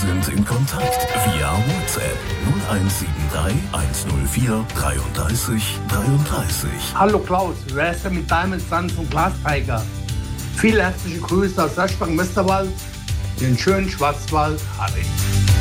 sind in Kontakt via WhatsApp 0173 104 33 33. Hallo Klaus, wer ist denn mit Diamond Suns und Glastiger? Viele herzliche Grüße aus Österreich, Westerwald, den schönen Schwarzwald, Harry.